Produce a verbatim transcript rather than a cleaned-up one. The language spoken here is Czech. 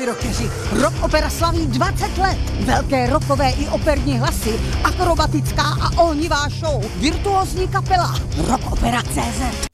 rockeři, rock opera slaví dvacet let. Velké rockové i operní hlasy, akrobatická a ohnivá show, virtuózní kapela, rock opera tečka cé zet.